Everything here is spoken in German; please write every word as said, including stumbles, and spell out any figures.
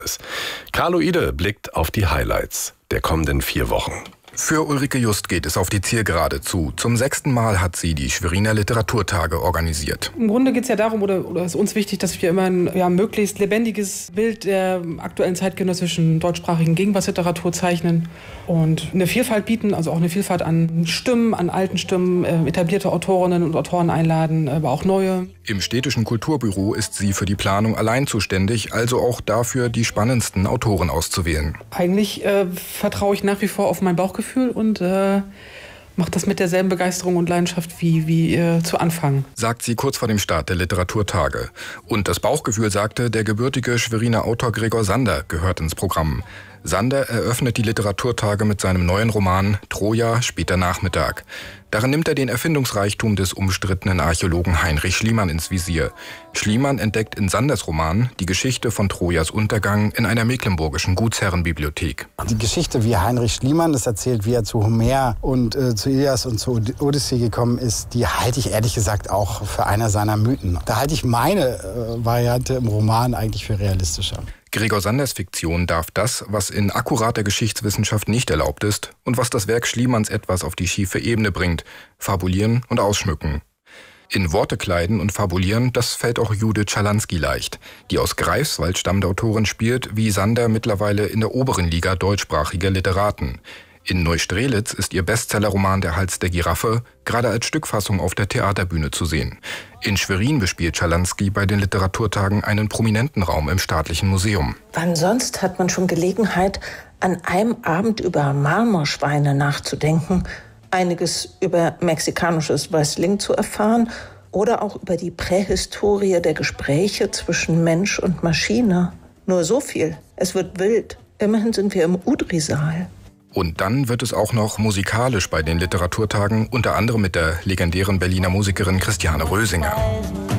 Carlo Ide blickt auf die Highlights der kommenden vier Wochen. Für Ulrike Just geht es auf die Zielgerade zu. Zum sechsten Mal hat sie die Schweriner Literaturtage organisiert. Im Grunde geht es ja darum, oder, oder ist uns wichtig, dass wir immer ein ja, möglichst lebendiges Bild der aktuellen zeitgenössischen deutschsprachigen Gegenwartsliteratur zeichnen und eine Vielfalt bieten, also auch eine Vielfalt an Stimmen, an alten Stimmen, äh, etablierte Autorinnen und Autoren einladen, aber auch neue. Im städtischen Kulturbüro ist sie für die Planung allein zuständig, also auch dafür, die spannendsten Autoren auszuwählen. Eigentlich äh, vertraue ich nach wie vor auf mein Bauchgefühl und äh, mache das mit derselben Begeisterung und Leidenschaft wie, wie äh, zu Anfang. Sagt sie kurz vor dem Start der Literaturtage. Und das Bauchgefühl sagte, der gebürtige Schweriner Autor Gregor Sander gehört ins Programm. Sander eröffnet die Literaturtage mit seinem neuen Roman Troja, später Nachmittag. Darin nimmt er den Erfindungsreichtum des umstrittenen Archäologen Heinrich Schliemann ins Visier. Schliemann entdeckt in Sanders Roman die Geschichte von Trojas Untergang in einer mecklenburgischen Gutsherrenbibliothek. Die Geschichte, wie Heinrich Schliemann das erzählt, wie er zu Homer und äh, zu Ilias und zu Odyssee gekommen ist, die halte ich ehrlich gesagt auch für einer seiner Mythen. Da halte ich meine äh, Variante im Roman eigentlich für realistischer. Gregor Sanders Fiktion darf das, was in akkurater Geschichtswissenschaft nicht erlaubt ist und was das Werk Schliemanns etwas auf die schiefe Ebene bringt, fabulieren und ausschmücken. In Worte kleiden und fabulieren, das fällt auch Judith Schalansky leicht. Die aus Greifswald stammende Autorin spielt, wie Sander, mittlerweile in der oberen Liga deutschsprachiger Literaten. In Neustrelitz ist ihr Bestsellerroman Der Hals der Giraffe gerade als Stückfassung auf der Theaterbühne zu sehen. In Schwerin bespielt Schalansky bei den Literaturtagen einen prominenten Raum im Staatlichen Museum. Wann sonst hat man schon Gelegenheit, an einem Abend über Marmorschweine nachzudenken, einiges über mexikanisches Wrestling zu erfahren oder auch über die Prähistorie der Gespräche zwischen Mensch und Maschine. Nur so viel, es wird wild. Immerhin sind wir im Udri-Saal. Und dann wird es auch noch musikalisch bei den Literaturtagen, unter anderem mit der legendären Berliner Musikerin Christiane Rösinger.